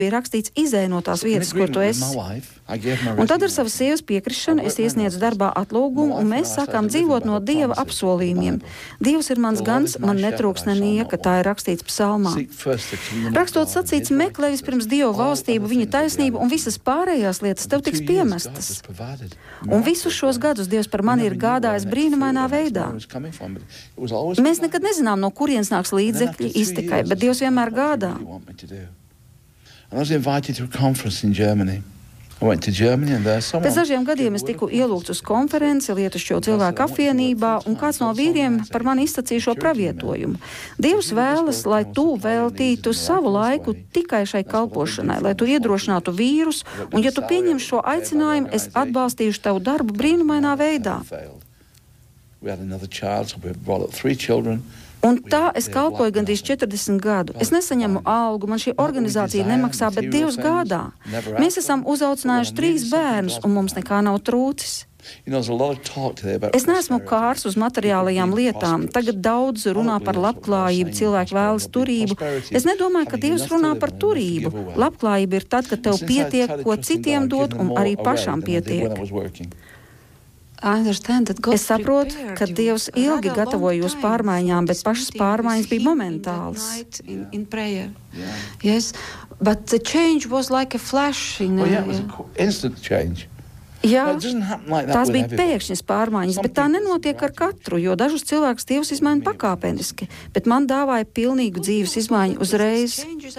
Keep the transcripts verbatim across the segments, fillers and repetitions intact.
bija rakstīts izēj no tās vietas, kur tu esi. Un tad ar savu sievas piekrišanu es iesniedzu darbā atlūgumu, un mēs sākām dzīvot no Dieva apsolījumiem. Dievs ir mans gans, man netrūks ne nieka, tā ir rakstīts psalmā. Rakstot sacīts, meklē vispirms Dievu valstību, viņa taisnību, un visas pārējās lietas tev tiks piemestas. Un visus šos gadus Dievs par mani ir gādājis brīnumainā veidā. Mēs nekad nezinām, no kurienes nāks līdzekļi iztikai, bet Dievs vienmēr gādā. I was invited to a conference in Germany. I went to Germany and there someone... Pēc dažiem gadiem es tiku ielūgts uz konferenci Lietušķo cilvēku apvienībā, un kāds no vīriem par mani izsacīja šo pravietojumu. Dievs vēlas, lai tu veltītu savu laiku tikai šai kalpošanai, lai tu iedrošinātu vīrus, un ja tu pieņem šo aicinājumu, es atbalstīšu tavu darbu brīnumainā veidā. We had another child, so we brought up three children. Un tā es kalpoju gandrīz četrdesmit gadu. Es nesaņemu algu, man šī organizācija nemaksā, bet Dievs gādā. Mēs esam uzaucinājuši trīs bērnus, un mums nekā nav trūcis. Es neesmu kārs uz materiālajām lietām. Tagad daudz runā par labklājību, cilvēki vēlas turību. Es nedomāju, ka Dievs runā par turību. Labklājība ir tad, kad tev pietiek, ko citiem dot, un arī pašam pietiek. Es saprotu, ka Dievs ilgi gatavoja jūs pārmaiņām, bet pašas pārmaiņas bija momentālas. Yes, but the change was like a flash in a... Oh, yeah, it was an instant change. Jā, tās bija pēkšņas pārmaiņas, bet tā nenotiek ar katru, jo dažus cilvēkus Dievs izmaina pakāpeniski, bet man dāvāja pilnīgu dzīves izmaiņu uzreiz.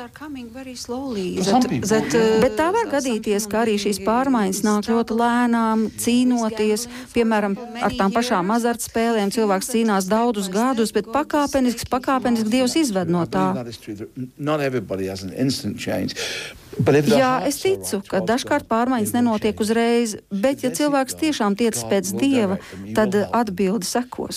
Bet tā var gadīties, ka arī šīs pārmaiņas nāk ļoti lēnām, cīnoties, piemēram, ar tām pašām azartspēlēm cilvēks cīnās daudzus gadus, bet pakāpeniski, pakāpeniski Dievs izved no tā. Jā, es ticu, ka dažkārt pārmaiņas nenotiek uzreiz, bet ja cilvēks tiešām tiecas pēc Dieva, tad atbildi sekos.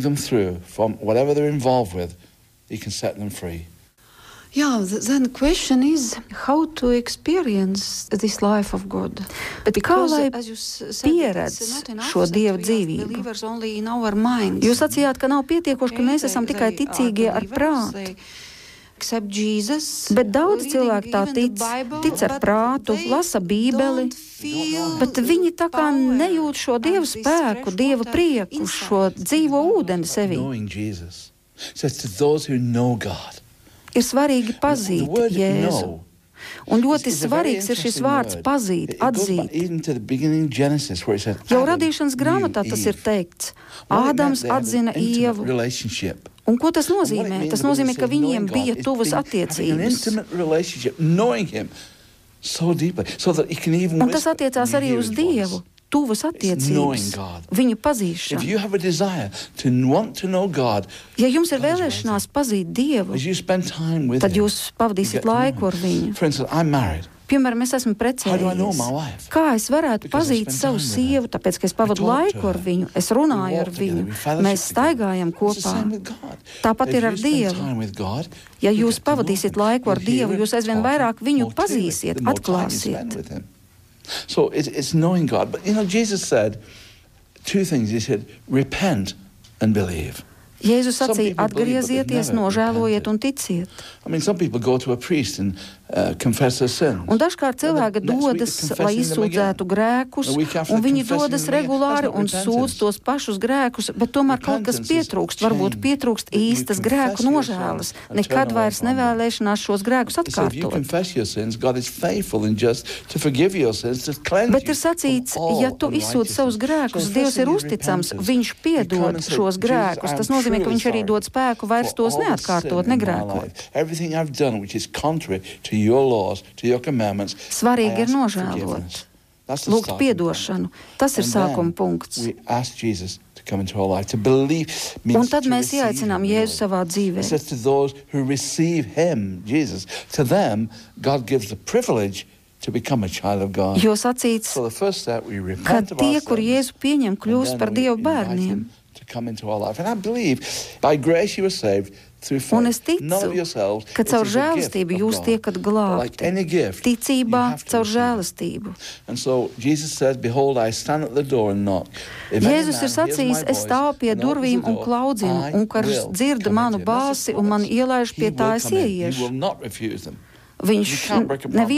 Yeah, then the question is how to experience this life of God. Bet kā lai pieredz šo Dieva dzīvību? Jūs sacījāt, ka nav pietiekoši, ka mēs esam tikai ticīgie ar prātu. Bet daudz cilvēku tā tic, tic ar prātu, lasa Bībeli, bet viņi tā kā nejūt šo Dieva spēku, Dieva prieku, šo dzīvo ūdeni sevī. Ir svarīgi pazīt Jēzu. Un ļoti svarīgs ir šis vārds pazīt, atzīt. Jau radīšanas grāmatā tas ir teikts. Ādams atzina Ievu. Un ko tas nozīmē? Tas nozīmē, ka viņiem bija tuvas attiecības. Un tas attiecās arī uz Dievu. Tuvas attiecības, viņu pazīšana. Ja jums ir vēlēšanās pazīt Dievu, tad jūs pavadīsiet laiku ar viņu. Piemēram, es esmu precējies. Kā es varētu pazīt savu sievu, tāpēc, ka es pavadu laiku ar viņu, es runāju ar viņu, mēs staigājam kopā. Tāpat ir ar Dievu. Ja jūs pavadīsiet laiku ar Dievu, jūs aizvien vairāk viņu pazīsiet, atklāsiet. So it, it's knowing God. But you know, Jesus said two things. He said, repent and believe. Jēzus sacīja, atgriezieties, nožēlojiet un ticiet. I mean, some people go to a priest and uh, confess their sins. Un dažkārt cilvēki dodas, lai izsūdzētu grēkus, un viņi dodas regulāri un sūdz tos pašus grēkus, bet tomēr kaut kas pietrūkst, varbūt pietrūkst īstas grēku nožēlas. Nekad vairs nevēlēšanās šos grēkus atkārtot. Bet ir sacīts, ja tu izsūdz savus grēkus, Dievs ir uzticams, viņš piedod šos grēkus. Tas nozīmē, ka viņš arī dod spēku vairs tos neatkārtot, negrēkot. Svarīgi ir nožēlot, lūgt piedošanu. Tas ir sākuma punkts. Un tad mēs ieaicinām Jēzu savā dzīvē. Jo sacīts, ka tie, kur Jēzu pieņem, kļūst par Dieva bērniem. Un es ticu, ka caur žēlastību jūs tiekat glābti. Ticībā caur žēlastību. Jēzus ir sacījis, es stāvu pie durvīm un klaudzinu, un karš dzird manu balsi un man ielaiž pie tā es ieiešu. Viņš nevienu